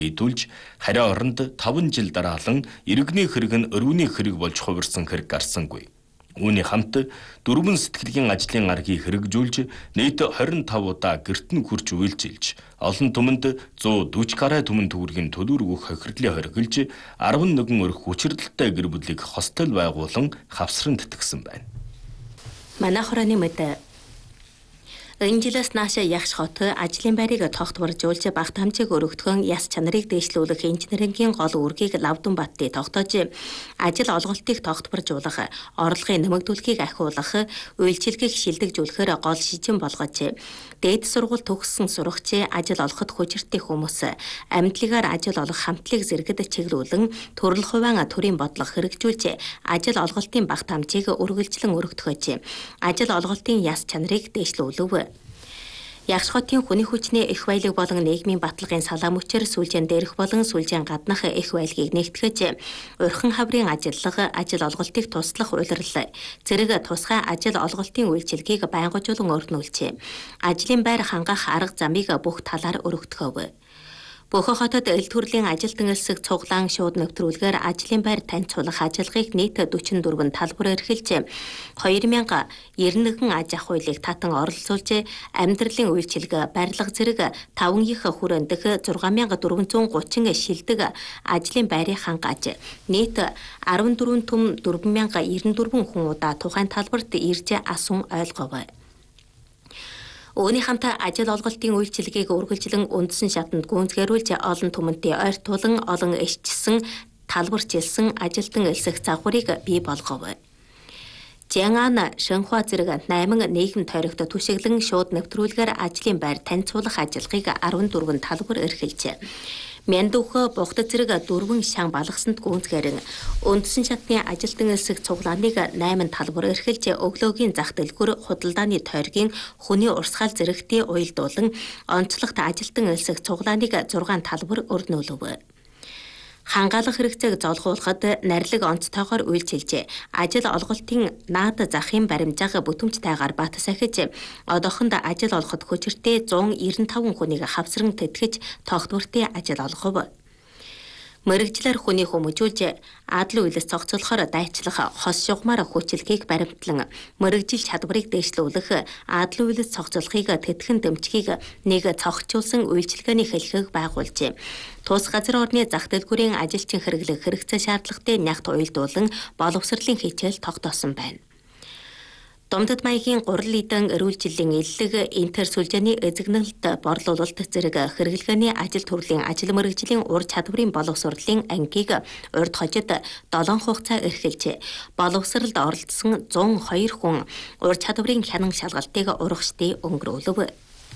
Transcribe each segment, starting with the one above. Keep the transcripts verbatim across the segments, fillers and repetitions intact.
Идүүлж хараа оронд таван жил дараалан иргэний хэрэг нь өрөвний хэрэг болж хувирсан хэрэг гарсангүй. Үүний хамт дөрвөн сэтгэлийн ажлын аргийг хэрэгжүүлж нийт хорин тав удаа гэрт нь хүрч үйлчилж олон түмэнд зуун дөрвөн гаруй түмэн төгрөгийн төлөөр өгөх хохирлын хоригилж арван нэгэн өрх хүчирдэлтэй гэр бүлийг хостел байгуулан хавсран тэтгэсэн байна. Манай хорооны мэд энэ жилээс наашаа ягш хот ажлын байрыг тогтворжуулж багт хамжиг өргөдгөн яс чанарыг дээшлүүлэх инженерингийн гол үүргийг Лавдан Баттий тогтоож ажил олголтыг тогтворжуулах, орлогын нэмэгдүүлэхийг ахиулах, үйлчилгээг шилдэгжүүлэхээр гол шижин болгож дээд сургууль төгссөн сурагч ажил олоход хүчиртэй хүмүүс амьдлыгаар ажил олох хамтлыг зэрэгд чиглүүлэн төрөл хувиан төрийн бодлого хэрэгжүүлж ажил олголтын багт хамжиг үргэлжлэн өргөдгөөж ажил олголтын яс чанарыг дээшлүүлв. Ягш хотын хүний хүчний их баялаг болон нийгмийн баталгын салаа мөчөр сүлжээн дээрх болон сүлжээн гаднах их баялагийг нэгтгэж урхан хаврын ажиллага, ажил олголтыг туслах улирал, зэрэг тусгай ажил олголтын үйлчилгээг байнгажуулан өргөнүүлж, ажлын байр хангах арга замыг бүх талаар өргөдгөв. Бөөхөн хотод эл төрлийн ажилтан элсэг цуглаан шууд нэвтрүүлгээр ажлын байр танилцуулах ажиллагааг нийт дөрвөн дөрвөн талбар эрхэлж хоёр мянга девять нэгэн аж ахуй хуулийг татан оролцуулж амьдралын үйлчилгээ, барилга зэрэг таван их хүрэндэх зургаан мянга дөрвөнзүүн гучин шилдэг ажлын байрыг хангаж нийт арван дөрвөн түм дөрвөн мянга девяносто дөрвөн хүн удаа тухайн талбарт ирж асуун ойлгов. Үүний хамт ажил олголтын үйлчилгээг үргэлжлэн үндсэн шатанд гүйцэтгүүлж олон түмэнтэй ойртуулан олон эшчсэн талбарчилсан ажилтан элсэх загварыг бий болгов. Жианган Шэнхуа зэрэг восемь нийгэм тойрогт түшиглэн шууд нэвтрүүлгээр ажлын байр танилцуулах ажиллагааг арван дөрвөн талбар эрхэлж Мяндухо богдод зэрэг дөрвөн шан балгасанд гүйцгээрэн үндсэн шатны ажилтан элсэх цуглааныг восемь талбар эрхэлж өглөөгийн зах дэлгүүр худалдааны тойргийн хүний урсгал зэрэгтээ уялдуулан онцлогт ажилтан элсэх цуглааныг зургаан талбар өрнүүлв. Хангаалах хэрэгцээг золгуулахад нарилэг онцтойгоор үйлчилж, ажил олголтын наад захын баримжааг бүтэмжтэйгээр бат сахиж, одоохонд ажил олоход хүчиртэй зуун девяносто таван хүнийг хавсран тэтгэж тогтвортой ажил олгов. Мэргэжлэр хүний хүмүүжүүлж, адал үйлс цогцолохоор дайчлах хос шугамар хүчилгээг баримтлан, мэргэжил чадварыг дээшлүүлэх, адал үйлс цогцолохыг тэтгэн дэмжихийг нэг цогцолсон үйлчилгээний хэлхэг байгуулж, тус газар орны зах дэлгүүрийн ажилчин хэрэглэх хэрэгцээ шаардлагатай нягт уялдуулан боловсролын хичээл тогтоосон байна. Домдод маягийн гурал идэн эрүүлжиллийн иллэг интер сүлжээний эзэгнэлт борлуулалт зэрэг хэрэглгээний ажил төрлийн ажил мэргэжлийн ур чадварын боловсролын ангийг урд хожид долоон хугацаа эрхэлж, боловсролд оролцсон зуун хоёр хүн ур чадварын хянан шалгалтыг урагштай өнгөрүүлв.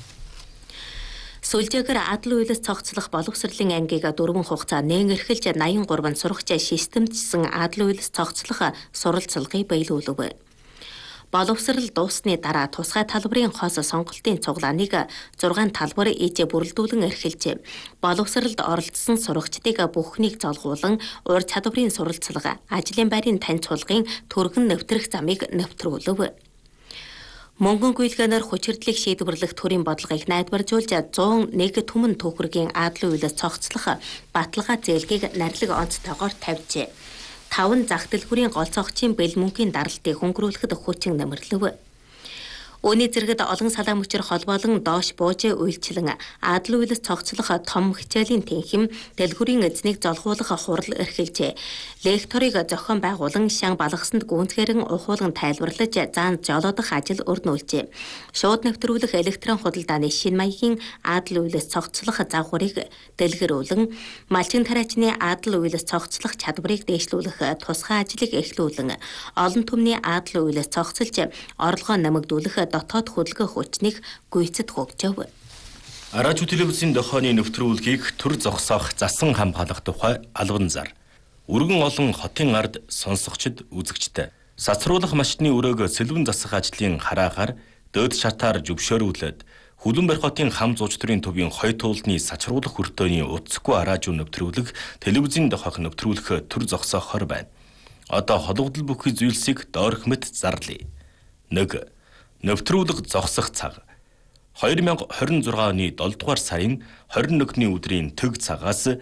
Сүлжээгээр адал үйлс цогцлох боловсролын ангийг дөрвөн хугацаа нээн эрхэлж восемьдесят три сурагч системчсэн адал үйлс цогцлох суралцлагыг биелүүлв. Боловсрол дуусны дараа тусгай талбарын хос сонголтын цуглааныг зургаан талбар иж бүрэлдүүлэн эрхэлж, боловсролд оролцсон сурагчдыг бүхнийг золгуулан ур чадварын суралцлага, ажлын байрын танилцуулгын түргэн нэвтрэх замыг нэвтрүүлв. Мөнгөн гүйлгээнээр хүчирдлийг шийдвэрлэх төрийн бодлогыг найдваржуулж зуун нэг түмэн төгрөгийн адал үйлс цогцлох баталгаа зээлгийг нарилэг онцтойгоор тавьжээ. Таван зах дэлгүүрийн гол цогцын бэл мөнгөний даралтыг хөнгөрүүлэхэд хүчин нэмэрлэв. Үүний зэрэгт олон салаа мөчөр холбоолон доош бууж үйлчлэн адал үйлс цогцлох том хичээлийн тэнхим дэлгүүрийн эзнийг золгуулах хурал эрхэлж, лекторыг зохион байгуулан шан балгасанд гүйцгээрэн ухуулан тайлбарлаж заан жолоодох ажил өрнүүлжээ. Шууд нэвтрүүлэх электрон худалдааны шинэ маягийн адал үйлс цогцлох загварыг дэлгэрүүлэн, малчин тариачны адал үйлс цогцлох чадварыг дээшлүүлэх тусгай ажлыг эхлүүлэн, олон түмний адал үйлс цогцолж орлогоо нэмэгдүүлэх дотоод хөдөлгөөн хүчнийг гүйцэд хөгжөв. Радио телевизийн дохооны нэвтрүүлгийг төр зогсоох засан хамгаалах тухай албан зар. Өргөн олон хотын ард сонсогчд, үзэгчд сацруулах машины өрөөг сэлвэн засах ажлын хараагаар дөөд шатаар зөвшөөрүүлээд Хүлэнбарх хотын хам зууч төрийн төвийн хой туулны сачруулах хүртөөний утасгүй радио нэвтрүүлэг телевизийн дохоох нэвтрүүлэх төр зогсоохоор байна. Одоо холбогдол бүхий зүйлсийг доорх мэт зарлая. нэг Нэвтрүүлэг зогсох цаг. две тысячи двадцать шесть оны долдугаар сарын двадцать первний өдрийн төг цагаас